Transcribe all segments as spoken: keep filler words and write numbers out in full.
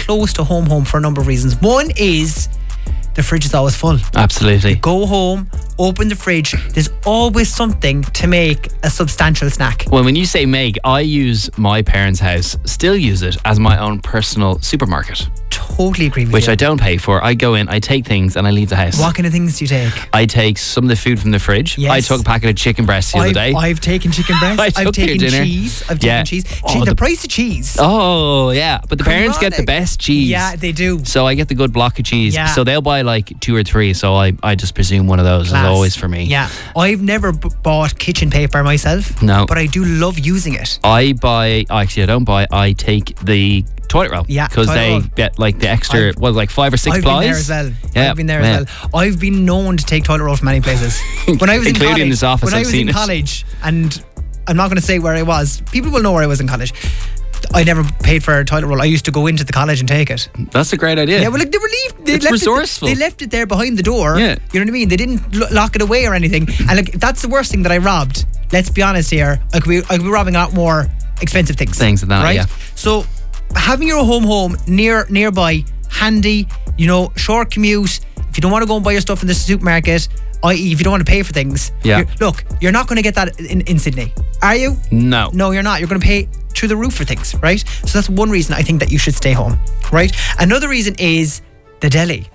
close to home home for a number of reasons. One is the fridge is always full. Absolutely. Go home, open the fridge. There's always something to make a substantial snack. Well, when you say make, I use my parents' house, still use it as my own personal supermarket. Totally agree with Which you. I don't pay for. I go in, I take things, and I leave the house. What kind of things do you take? I take some of the food from the fridge. Yes. I took a packet of chicken breasts the I've, other day. I've taken chicken breast. I I've took your taken dinner. cheese. I've Yeah. taken cheese. Oh, Cheese- the, the- price of cheese. Oh, yeah. But the parents get the Chronic. best cheese. Yeah, they do. So I get the good block of cheese. Yeah. So they'll buy like two or three. So I, I just presume one of those Class. is always for me. Yeah. I've never b- bought kitchen paper myself. No. But I do love using it. I buy, actually I don't buy, I take the toilet roll. Yeah, Because toilet they roll. get like the extra, I've- well, like five or six I've plies. been there as well. Yeah, I've been there yeah. as well. I've been known to take toilet roll from many places. When I was in Including college, this office, when I I've was seen in it. college, and I'm not going to say where I was. People will know where I was in college. I never paid for a toilet roll. I used to go into the college and take it. That's a great idea. Yeah, well, like they were leave, they It's left resourceful. It, they left it there behind the door. Yeah. You know what I mean? They didn't lo- lock it away or anything. And like that's the worst thing that I robbed. Let's be honest here. I could be, I could be robbing a lot more expensive things. Things than that, right? yeah. So having your home home near nearby, handy. You know, short commute. If you don't want to go and buy your stuff in the supermarket, that is, if you don't want to pay for things, Yeah. you're- look, you're not going to get that in, in Sydney, are you? No. No, you're not. You're going to pay through the roof for things, right? So that's one reason I think that you should stay home, right? Another reason is the deli.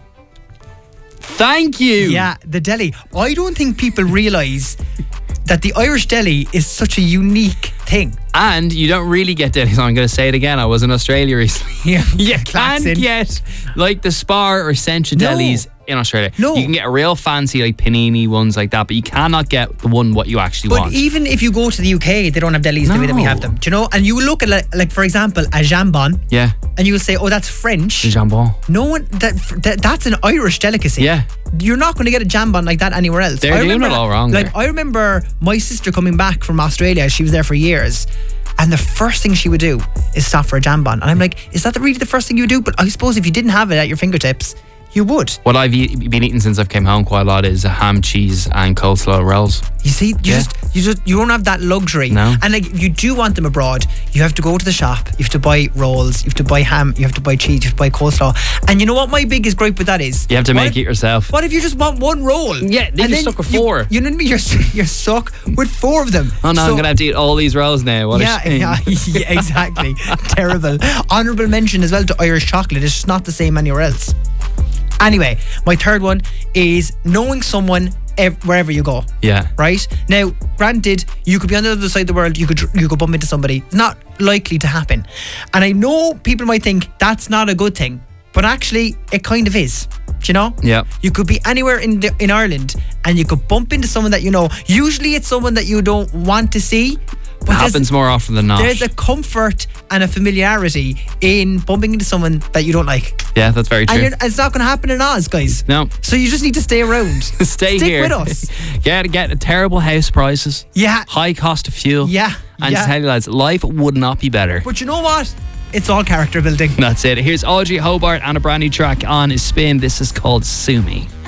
Thank you. Yeah, the deli. I don't think people realise that the Irish deli is such a unique thing. And you don't really get delis. I'm going to say it again. I was in Australia recently. Yeah, You clacks can't in. get like the Spar or Sencha No. delis in Australia. No. You can get a real fancy like panini ones like that, but you cannot get the one what you actually But want. even if you go to the U K, they don't have delis the way that we No. have them. Do you know? And you look at like, like for example, a jambon, yeah. and you will say, "Oh, that's French." The jambon. No one that, that that's an Irish delicacy. Yeah. You're not going to get a jambon like that anywhere else. They're I doing remember, it all wrong Like there. I remember my sister coming back from Australia. She was there for years, and the first thing she would do is stop for a jambon. And I'm like, is that the, really the first thing you do? But I suppose if you didn't have it at your fingertips, you would. What I've e- been eating since I've came home quite a lot is ham, cheese, and coleslaw rolls. You see, you Yeah. just you just you don't have that luxury. No. And like you do want them abroad, you have to go to the shop, you have to buy rolls, you have to buy ham, you have to buy cheese, you have to buy coleslaw. And you know what my biggest gripe with that is? You have to What make if- it yourself. What if you just want one roll? Yeah, then And you're stuck with you- four. You, know what I mean? You're you're stuck with four of them. Oh no, So- I'm gonna have to eat all these rolls now. What yeah, a shame. yeah, yeah, exactly. Terrible. Honourable mention as well to Irish chocolate. It's just not the same anywhere else. Anyway, my third one is knowing someone ev- wherever you go. Yeah. Right? Now, granted, you could be on the other side of the world, you could you could bump into somebody. It's not likely to happen. And I know people might think that's not a good thing, but actually it kind of is. Do you know? Yeah. You could be anywhere in the, in Ireland and you could bump into someone that you know. Usually it's someone that you don't want to see. It But there's- happens more often than not. There's a comfort and a familiarity in bumping into someone that you don't like. Yeah, that's very true. And you're, it's not going to happen in Oz, guys. No. So you just need to stay around. Stay Stick here. with us. Get get terrible house prices. Yeah. High cost of fuel. Yeah. And yeah. to tell you lads, life would not be better. But you know what? It's all character building. That's it. Here's Audrey Hobart and a brand new track on Spin. This is called Sue Me.